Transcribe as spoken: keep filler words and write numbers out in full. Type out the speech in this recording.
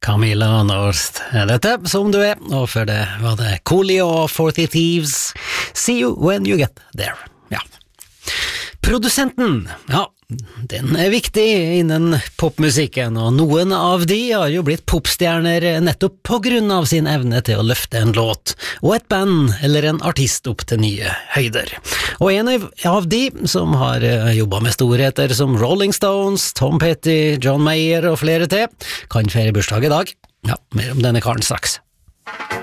Camilla North er dette, som du er, og før det var det Coolio og Forty Thieves. See you when you get there. Ja. Produsenten, ja, den er viktig innen popmusikken, og noen av de har jo blitt popstjerner nettopp på grunn av sin evne til å løfte en låt, og et band eller en artist opp til nye høyder. Og en av de som har jobbet med storheter som Rolling Stones, Tom Petty, John Mayer og flere til, kan feire bursdag i dag. Ja, mer om denne karen straks.